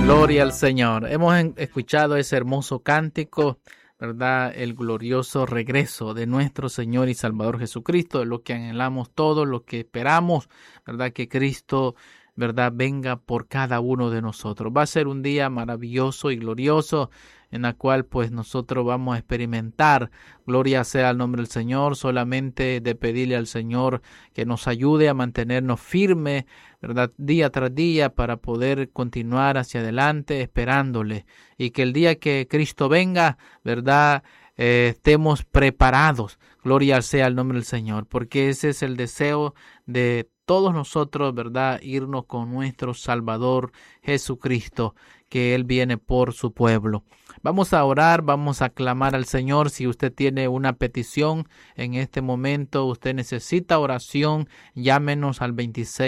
Gloria al Señor. Hemos escuchado ese hermoso cántico, ¿verdad? El glorioso regreso de nuestro Señor y Salvador Jesucristo, lo que anhelamos todos, lo que esperamos, ¿verdad? Que Cristo, ¿verdad?, venga por cada uno de nosotros. Va a ser un día maravilloso y glorioso en la cual pues nosotros vamos a experimentar, gloria sea al nombre del Señor, solamente de pedirle al Señor que nos ayude a mantenernos firmes, ¿verdad?, día tras día para poder continuar hacia adelante esperándole, y que el día que Cristo venga, ¿verdad?, estemos preparados, gloria sea al nombre del Señor, porque ese es el deseo de todos nosotros, ¿verdad?, irnos con nuestro Salvador Jesucristo, que Él viene por su pueblo. Vamos a orar, vamos a clamar al Señor. Si usted tiene una petición en este momento, usted necesita oración, llámenos al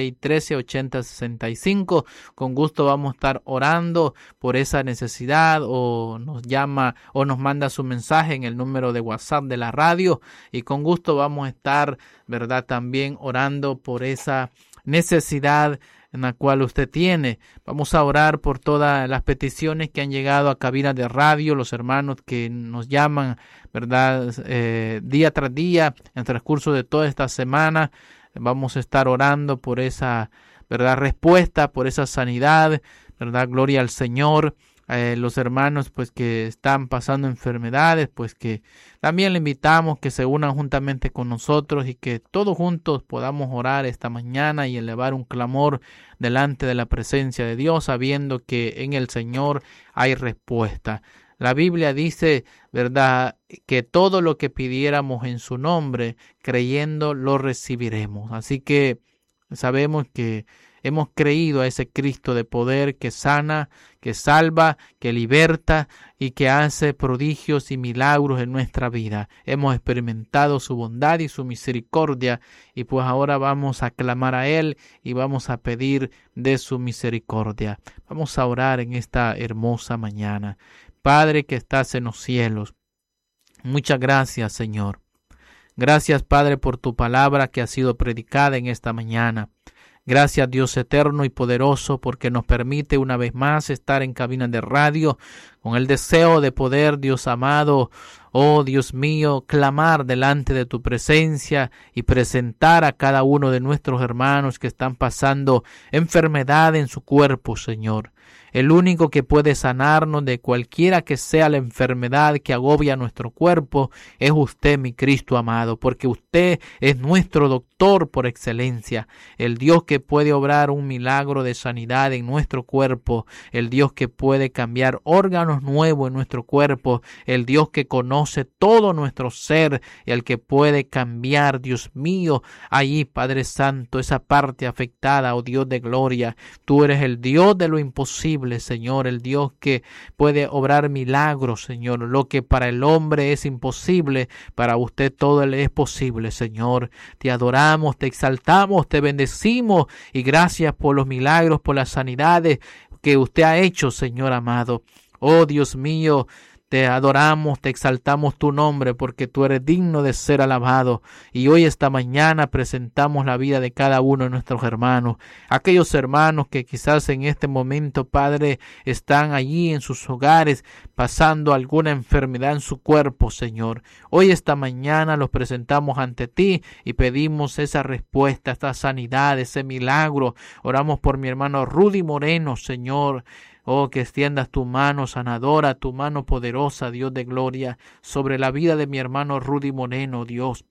2613-8065. Con gusto vamos a estar orando por esa necesidad, o nos llama o nos manda su mensaje en el número de WhatsApp de la radio, y con gusto vamos a estar, ¿verdad?, también orando por esa necesidad en la cual usted tiene. Vamos a orar por todas las peticiones que han llegado a cabina de radio, los hermanos que nos llaman, ¿verdad?, día tras día, en el transcurso de toda esta semana. Vamos a estar orando por esa, ¿verdad?, respuesta, por esa sanidad, ¿verdad? Gloria al Señor. Los hermanos pues que están pasando enfermedades, pues que también le invitamos que se unan juntamente con nosotros y que todos juntos podamos orar esta mañana y elevar un clamor delante de la presencia de Dios, sabiendo que en el Señor hay respuesta. La Biblia dice, ¿verdad?, que todo lo que pidiéramos en su nombre, creyendo, lo recibiremos. Así que sabemos que hemos creído a ese Cristo de poder que sana, que salva, que liberta y que hace prodigios y milagros en nuestra vida. Hemos experimentado su bondad y su misericordia, y pues ahora vamos a clamar a Él y vamos a pedir de su misericordia. Vamos a orar en esta hermosa mañana. Padre que estás en los cielos, muchas gracias, Señor. Gracias, Padre, por tu palabra que ha sido predicada en esta mañana. Gracias, Dios eterno y poderoso, porque nos permite una vez más estar en cabina de radio con el deseo de poder, Dios amado, oh Dios mío, clamar delante de tu presencia y presentar a cada uno de nuestros hermanos que están pasando enfermedad en su cuerpo, Señor. El único que puede sanarnos de cualquiera que sea la enfermedad que agobia nuestro cuerpo es usted, mi Cristo amado, porque usted es nuestro doctor por excelencia, el Dios que puede obrar un milagro de sanidad en nuestro cuerpo, el Dios que puede cambiar órganos nuevos en nuestro cuerpo, el Dios que conoce todo nuestro ser, el que puede cambiar, Dios mío, allí, Padre Santo, esa parte afectada, oh Dios de gloria. Tú eres el Dios de lo imposible, Señor, el Dios que puede obrar milagros, Señor. Lo que para el hombre es imposible, para usted todo le es posible, Señor. Te adoramos, te exaltamos, te bendecimos, y gracias por los milagros, por las sanidades que usted ha hecho, Señor amado. Oh Dios mío, te adoramos, te exaltamos tu nombre, porque tú eres digno de ser alabado. Y hoy, esta mañana, presentamos la vida de cada uno de nuestros hermanos. Aquellos hermanos que quizás en este momento, Padre, están allí en sus hogares pasando alguna enfermedad en su cuerpo, Señor. Hoy, esta mañana, los presentamos ante ti y pedimos esa respuesta, esta sanidad, ese milagro. Oramos por mi hermano Rudy Moreno, Señor. Oh, que extiendas tu mano sanadora, tu mano poderosa, Dios de gloria, sobre la vida de mi hermano Rudy Moreno, Dios.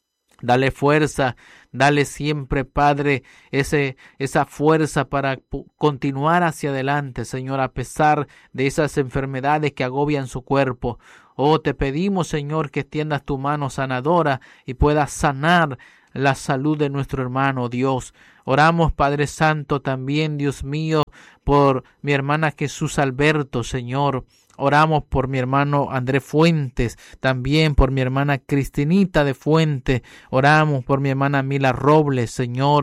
Dale fuerza, dale siempre, Padre, esa fuerza para continuar hacia adelante, Señor, a pesar de esas enfermedades que agobian su cuerpo. Oh, te pedimos, Señor, que extiendas tu mano sanadora y puedas sanar la salud de nuestro hermano, Dios. Oramos, Padre Santo, también, Dios mío, por mi hermana Jesús Alberto, Señor. Oramos por mi hermano Andrés Fuentes, también por mi hermana Cristinita de Fuentes. Oramos por mi hermana Mila Robles, Señor.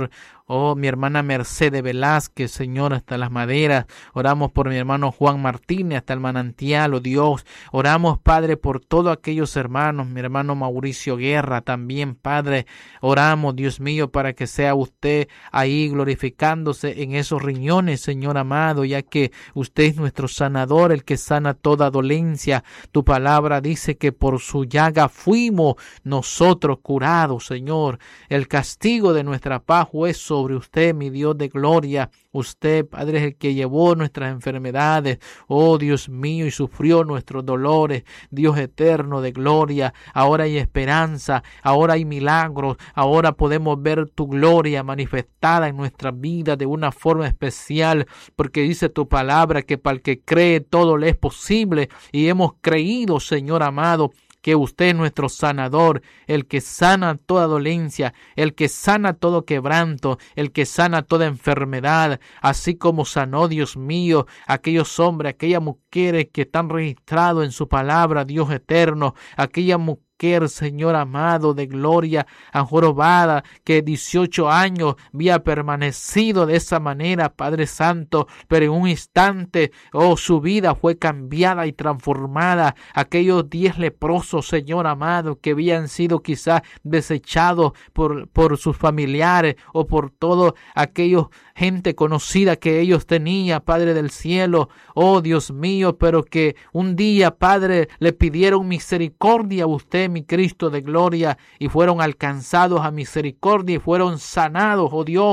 Oh, mi hermana Mercedes Velázquez, Señor, hasta las maderas. Oramos por mi hermano Juan Martínez, hasta el manantial, oh Dios. Oramos, Padre, por todos aquellos hermanos. Mi hermano Mauricio Guerra también, Padre. Oramos, Dios mío, para que sea usted ahí glorificándose en esos riñones, Señor amado, ya que usted es nuestro sanador, el que sana toda dolencia. Tu palabra dice que por su llaga fuimos nosotros curados, Señor. El castigo de nuestra paz fue sobre usted, mi Dios de gloria. Usted, Padre, es el que llevó nuestras enfermedades, oh Dios mío, y sufrió nuestros dolores. Dios eterno de gloria, ahora hay esperanza, ahora hay milagros, ahora podemos ver tu gloria manifestada en nuestra vida de una forma especial, porque dice tu palabra que para el que cree todo le es posible, y hemos creído, Señor amado, que usted es nuestro sanador, el que sana toda dolencia, el que sana todo quebranto, el que sana toda enfermedad, así como sanó, Dios mío, aquellos hombres, aquellas mujeres que están registrados en su palabra, Dios eterno, aquella mujer, Señor amado de gloria, ajorobada, que 18 años había permanecido de esa manera, Padre Santo, pero en un instante, oh, su vida fue cambiada y transformada. Aquellos 10 leprosos, Señor amado, que habían sido quizás desechados por sus familiares o por todo aquellos gente conocida que ellos tenían, Padre del cielo, oh Dios mío, pero que un día, Padre, le pidieron misericordia a usted, mi Cristo de gloria, y fueron alcanzados a misericordia y fueron sanados,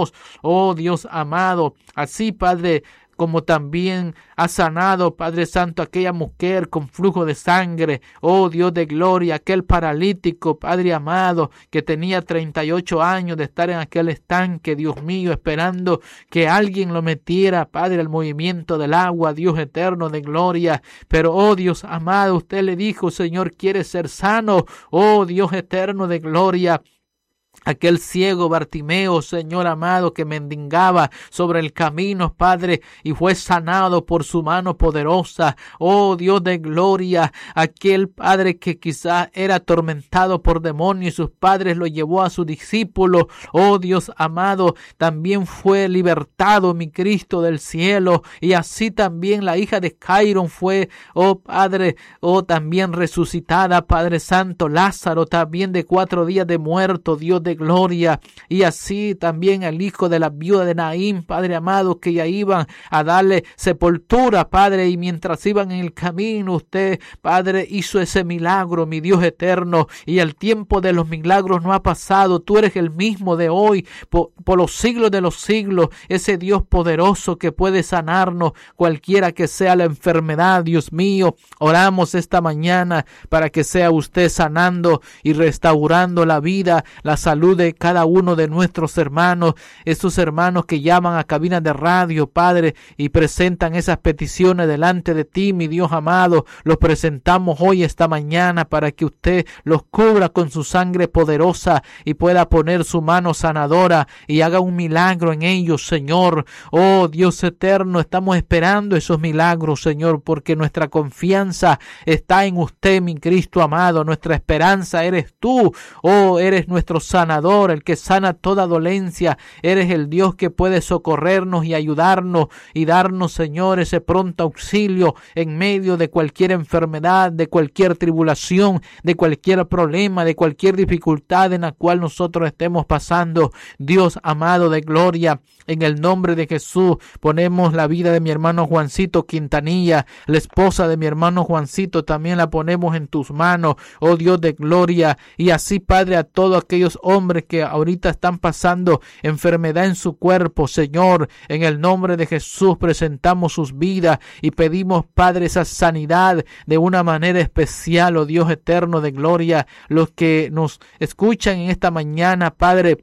oh Dios amado. Así, Padre, como también ha sanado, Padre Santo, aquella mujer con flujo de sangre, oh Dios de gloria, aquel paralítico, Padre amado, que tenía 38 años de estar en aquel estanque, Dios mío, esperando que alguien lo metiera, Padre, al movimiento del agua, Dios eterno de gloria. Pero, oh Dios amado, usted le dijo, Señor, quiere ser sano, oh Dios eterno de gloria. Aquel ciego Bartimeo, Señor amado, que mendigaba sobre el camino, Padre, y fue sanado por su mano poderosa. Oh Dios de gloria, aquel Padre que quizás era atormentado por demonios y sus padres lo llevó a sus discípulos. Oh Dios amado, también fue libertado, mi Cristo del cielo. Y así también la hija de Jairo fue, oh Padre, oh también resucitada, Padre Santo. Lázaro también de 4 días de muerto, Dios de gloria, y así también el hijo de la viuda de Naín, Padre amado, que ya iban a darle sepultura, Padre, y mientras iban en el camino, usted, Padre, hizo ese milagro, mi Dios eterno, y el tiempo de los milagros no ha pasado. Tú eres el mismo de hoy, por los siglos de los siglos, ese Dios poderoso que puede sanarnos cualquiera que sea la enfermedad, Dios mío. Oramos esta mañana para que sea usted sanando y restaurando la vida, la salud de cada uno de nuestros hermanos, esos hermanos que llaman a cabinas de radio, Padre, y presentan esas peticiones delante de ti, mi Dios amado. Los presentamos hoy, esta mañana, para que usted los cubra con su sangre poderosa y pueda poner su mano sanadora y haga un milagro en ellos, Señor. Oh Dios eterno, estamos esperando esos milagros, Señor, porque nuestra confianza está en usted, mi Cristo amado. Nuestra esperanza eres tú, oh, eres nuestro sanador, el que sana toda dolencia. Eres el Dios que puede socorrernos y ayudarnos y darnos, Señor, ese pronto auxilio en medio de cualquier enfermedad, de cualquier tribulación, de cualquier problema, de cualquier dificultad en la cual nosotros estemos pasando. Dios amado de gloria, en el nombre de Jesús ponemos la vida de mi hermano Juancito Quintanilla, la esposa de mi hermano Juancito, también la ponemos en tus manos, oh Dios de gloria. Y así, Padre, a todos aquellos hombres que ahorita están pasando enfermedad en su cuerpo, Señor, en el nombre de Jesús presentamos sus vidas y pedimos, Padre, esa sanidad de una manera especial, oh Dios eterno de gloria. Los que nos escuchan en esta mañana, Padre,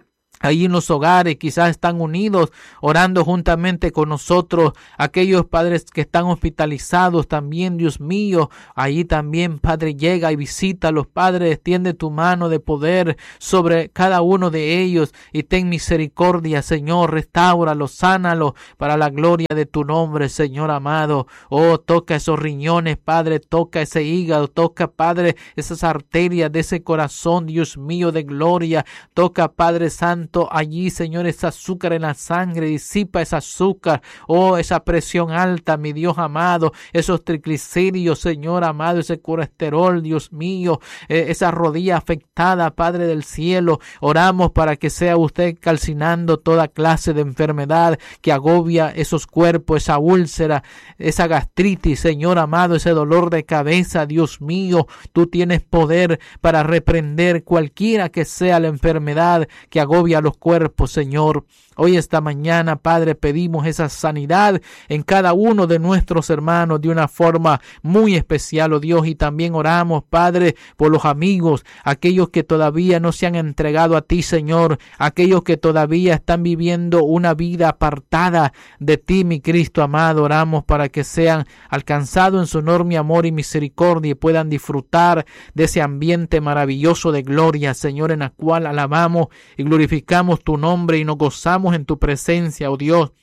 ahí en los hogares, quizás están unidos, orando juntamente con nosotros. Aquellos padres que están hospitalizados también, Dios mío, ahí también, Padre, llega y visita a los padres, extiende tu mano de poder sobre cada uno de ellos y ten misericordia, Señor, restáuralos, sánalos para la gloria de tu nombre, Señor amado. Oh, toca esos riñones, Padre, toca ese hígado, toca, Padre, esas arterias de ese corazón, Dios mío de gloria, toca, Padre Santo, alto allí, Señor, ese azúcar en la sangre, disipa ese azúcar, esa presión alta, mi Dios amado, esos triglicéridos, Señor amado, ese colesterol, Dios mío, esa rodilla afectada, Padre del cielo, oramos para que sea usted calcinando toda clase de enfermedad que agobia esos cuerpos, esa úlcera, esa gastritis, Señor amado, ese dolor de cabeza, Dios mío, tú tienes poder para reprender cualquiera que sea la enfermedad que agobia los cuerpos, Señor. Hoy esta mañana, Padre, pedimos esa sanidad en cada uno de nuestros hermanos de una forma muy especial, oh Dios, y también oramos, Padre, por los amigos, aquellos que todavía no se han entregado a ti, Señor, aquellos que todavía están viviendo una vida apartada de ti, mi Cristo amado. Oramos para que sean alcanzados en su enorme amor y misericordia y puedan disfrutar de ese ambiente maravilloso de gloria, Señor, en la cual alabamos y glorificamos tu nombre y nos gozamos en tu presencia, oh Dios.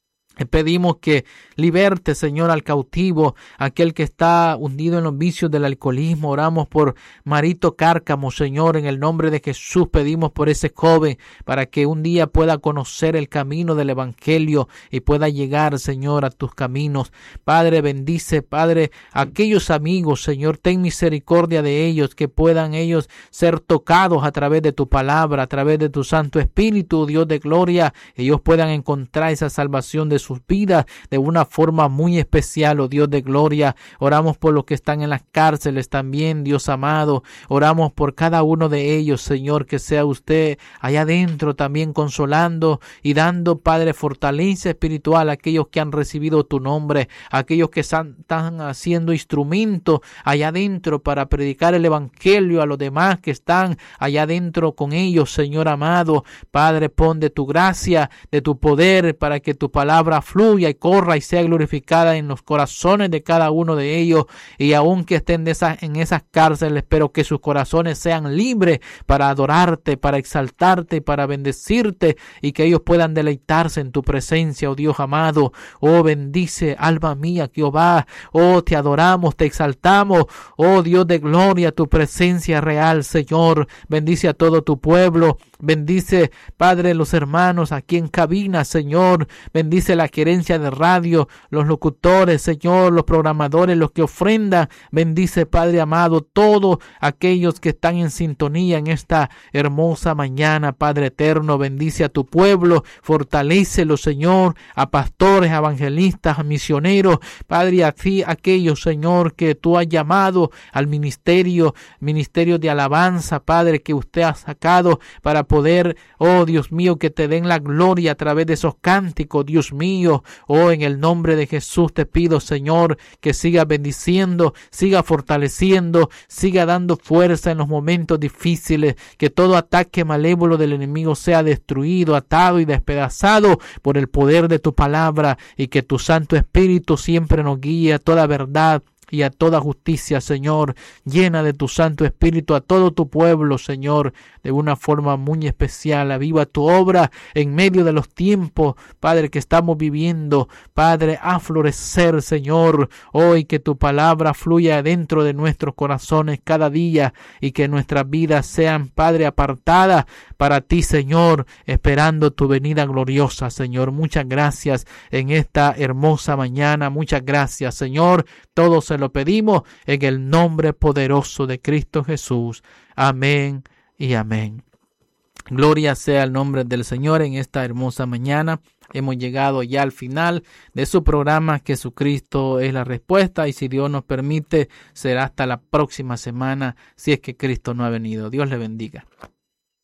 Pedimos que liberte, Señor, al cautivo, aquel que está hundido en los vicios del alcoholismo. Oramos por Marito Cárcamo, Señor, en el nombre de Jesús. Pedimos por ese joven para que un día pueda conocer el camino del evangelio y pueda llegar, Señor, a tus caminos. Padre, bendice, Padre, a aquellos amigos, Señor, ten misericordia de ellos, que puedan ellos ser tocados a través de tu palabra, a través de tu Santo Espíritu, Dios de gloria. Ellos puedan encontrar esa salvación de sus vidas de una forma muy especial, oh Dios de gloria. Oramos por los que están en las cárceles también, Dios amado. Oramos por cada uno de ellos, Señor, que sea usted allá adentro también consolando y dando, Padre, fortaleza espiritual a aquellos que han recibido tu nombre, a aquellos que están haciendo instrumento allá adentro para predicar el evangelio a los demás que están allá adentro con ellos, Señor amado. Padre, pon de tu gracia, de tu poder, para que tu palabra fluya y corra y sea glorificada en los corazones de cada uno de ellos, y aunque estén en esas cárceles, pero que sus corazones sean libres para adorarte, para exaltarte y para bendecirte, y que ellos puedan deleitarse en tu presencia, oh Dios amado. Oh, bendice, alma mía, Jehová. Oh, te adoramos, te exaltamos, oh Dios de gloria, tu presencia real, Señor. Bendice a todo tu pueblo. Bendice, Padre, los hermanos aquí en cabina, Señor. Bendice la querencia de radio, los locutores, Señor, los programadores, los que ofrendan. Bendice, Padre amado, todos aquellos que están en sintonía en esta hermosa mañana, Padre eterno. Bendice a tu pueblo, fortalécelo, Señor, a pastores, a evangelistas, a misioneros, Padre, a ti, aquellos, Señor, que tú has llamado al ministerio de alabanza, Padre, que usted ha sacado para poder, oh Dios mío, que te den la gloria a través de esos cánticos, Dios mío. Oh, en el nombre de Jesús te pido, Señor, que siga bendiciendo, siga fortaleciendo, siga dando fuerza en los momentos difíciles, que todo ataque malévolo del enemigo sea destruido, atado y despedazado por el poder de tu palabra, y que tu Santo Espíritu siempre nos guíe a toda verdad y a toda justicia, Señor. Llena de tu Santo Espíritu a todo tu pueblo, Señor, de una forma muy especial. Aviva tu obra en medio de los tiempos, Padre, que estamos viviendo. Padre, a florecer, Señor. Hoy que tu palabra fluya dentro de nuestros corazones cada día, y que nuestras vidas sean, Padre, apartadas para ti, Señor, esperando tu venida gloriosa, Señor. Muchas gracias en esta hermosa mañana. Muchas gracias, Señor. Todo se lo pedimos en el nombre poderoso de Cristo Jesús. Amén y amén. Gloria sea el nombre del Señor en esta hermosa mañana. Hemos llegado ya al final de su programa Jesucristo es la respuesta, y si Dios nos permite será hasta la próxima semana, si es que Cristo no ha venido. Dios le bendiga.